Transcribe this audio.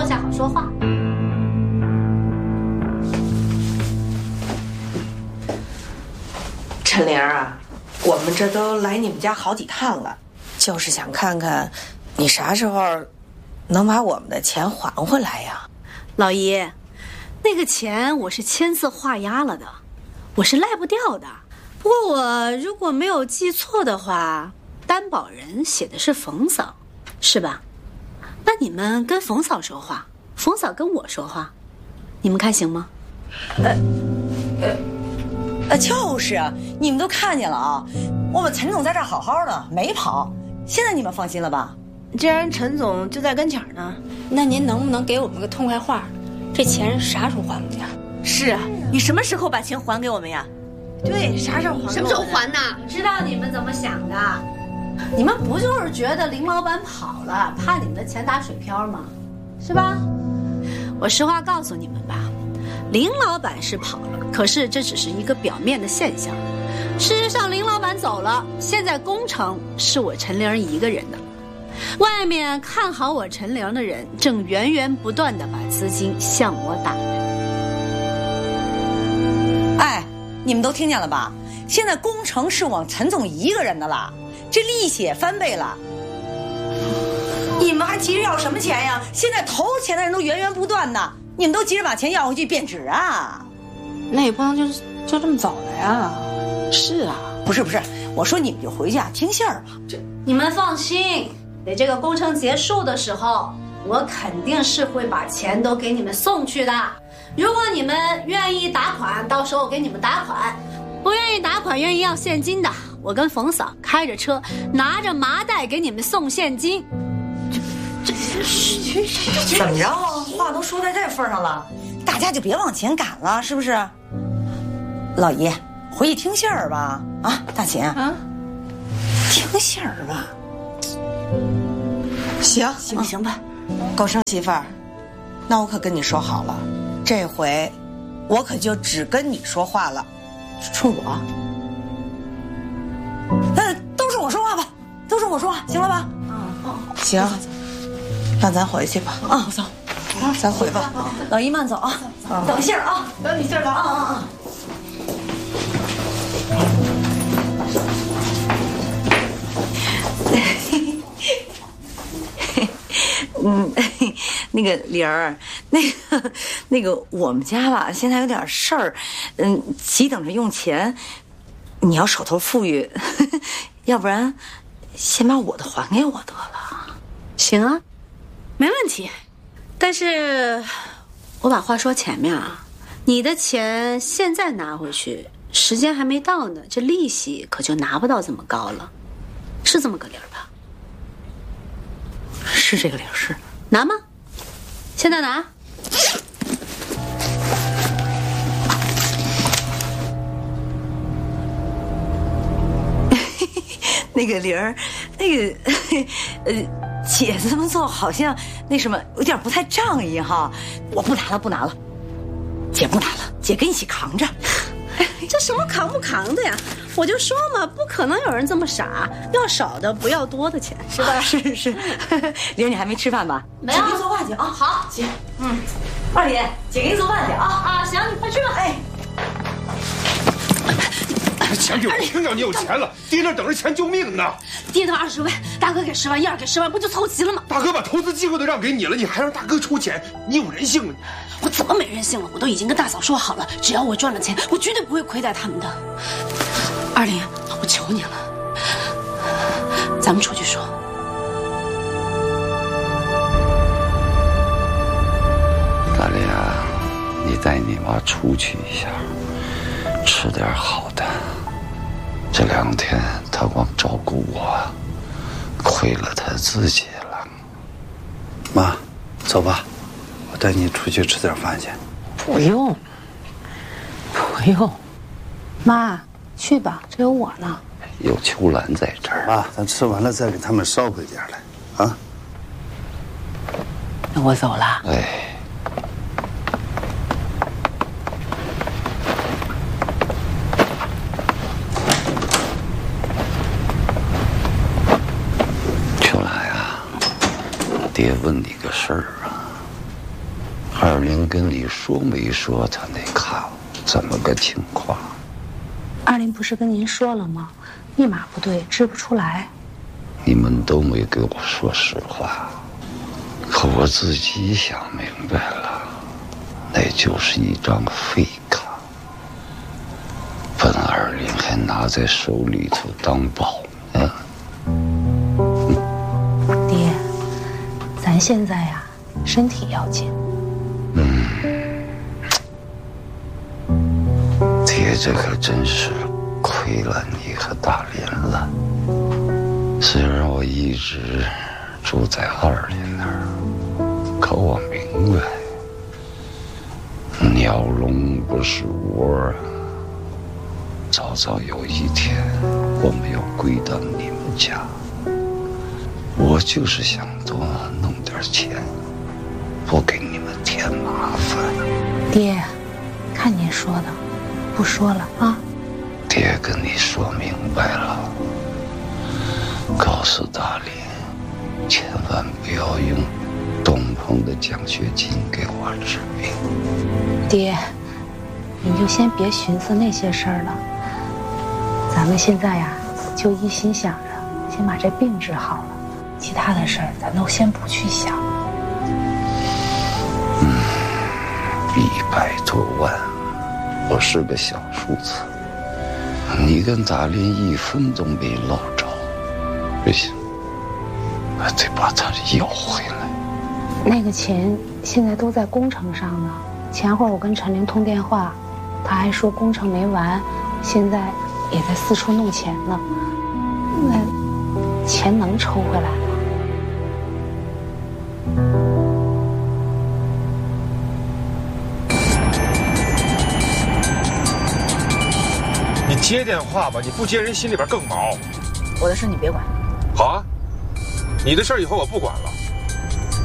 坐下好说话。 陈玲啊，我们这都来你们家好几趟了，就是想看看你啥时候能把我们的钱还回来呀？ 老姨，那个钱我是签字画押了的，我是赖不掉的。不过我如果没有记错的话，担保人写的是冯嫂，是吧？那你们跟冯嫂说话，冯嫂跟我说话，你们看行吗？ 就是啊，你们都看见了啊，我们陈总在这儿好好的，没跑，现在你们放心了吧？ 既然陈总就在跟前呢， 那您能不能给我们个痛快话？这钱啥时候还我们呀？ 是啊，你什么时候把钱还给我们呀？对，啥时候还？ 什么时候还呢？ 知道你们怎么想的，你们不就是觉得林老板跑了，怕你们的钱打水漂吗？是吧？我实话告诉你们吧，林老板是跑了，可是这只是一个表面的现象。事实上，林老板走了，现在工程是我陈玲一个人的。外面看好我陈玲的人，正源源不断地把资金向我打着。 哎，你们都听见了吧？现在工程是我陈总一个人的了，这利息也翻倍了。你们还急着要什么钱呀？现在投钱的人都源源不断呢，你们都急着把钱要回去变质啊？ 那也不能就这么走了呀。是啊， 不是，我说你们就回去啊，听信儿吧。 你们放心，等这个工程结束的时候，我肯定是会把钱都给你们送去的。如果你们愿意打款，到时候给你们打款；不愿意打款，愿意要现金的，我跟冯嫂开着车，拿着麻袋给你们送现金。 怎么着？话都说在这份上了，大家就别往前赶了，是不是？老姨，回去听信儿吧。啊，大秦啊，听信儿吧。行吧。高升媳妇儿，那我可跟你说好了，这回我可就只跟你说话了。说我？都是我说话吧，都是我说话，行了吧？行，那咱回去吧。啊，走，咱回吧。老姨慢走啊，等信儿啊，等你信儿吧。啊。那个玲儿，那个，我们家吧，现在有点事儿，急等着用钱，你要手头富裕，要不然，先把我的还给我得了。 行啊，没问题。但是，我把话说前面啊，你的钱现在拿回去，时间还没到呢，这利息可就拿不到这么高了，是这么个理儿吧？ 是这个理儿，是。 拿吗？现在拿。 那个玲儿，那个姐这么做好像那什么有点不太仗义哈。我不拿了，姐不拿了，姐跟一起扛着。 这什么扛不扛的呀？我就说嘛，不可能有人这么傻，要少的不要多的钱，是吧？ 是。玲儿，你还没吃饭吧？ 没有， 姐给你做饭去啊。 好， 姐，二姐，姐给你做饭去啊。 啊，行，你快去吧。哎， 钱给我，听着你有钱了，爹那等着钱救命呢。 爹的20万，大哥给10万，燕儿给10万，不就凑齐了吗？ 大哥把投资机会都让给你了，你还让大哥出钱，你有人性吗？ 我怎么没人性了？我都已经跟大嫂说好了，只要我赚了钱，我绝对不会亏待他们的。二林，我求你了，咱们出去说。 大林啊，你带你妈出去一下，吃点好的。这2天她光照顾我，亏了她自己了。妈，走吧，我带你出去吃点饭去。 不用，妈，去吧，这有我呢。 有秋兰在这儿啊，咱吃完了再给他们捎回点来啊。 那我走了。 哎。秋兰呀，爹问你个事儿啊。 玲跟你说没说他那卡怎么个情况？ 二玲不是跟您说了吗？密码不对，支不出来。 你们都没给我说实话，可我自己想明白了，那就是一张废卡。本二玲还拿在手里头当宝呢。 爹，咱现在呀，身体要紧。 爹，这可真是亏了你和大林了。虽然我一直住在二林那儿，可我明白，鸟笼不是窝啊。早早有一天，我们要归到你们家。我就是想多弄点钱，不给你们添麻烦。 爹，看您说的，不说了啊。 爹跟你说明白了，告诉大林，千万不要用东鹏的奖学金给我治病。 爹，您就先别寻思那些事儿了。咱们现在呀，就一心想着先把这病治好了，其他的事儿咱都先不去想。 100多万，不是个小数字。你跟大林1分都没捞着，不行，我得把他要回来。 那个钱现在都在工程上呢。前会儿我跟陈玲通电话，他还说工程没完，现在也在四处弄钱呢。那钱能抽回来吗？ 你接电话吧，你不接人心里边更毛。 我的事你别管。 好啊，你的事以后我不管了。